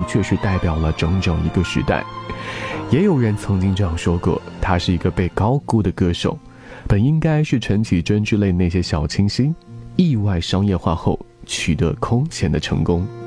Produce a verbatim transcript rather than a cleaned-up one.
却是代表了整整一个时代。也有人曾经这样说过，他是一个被高估的歌手，本应该是陈绮贞之类那些小清新，意外商业化后取得空前的成功。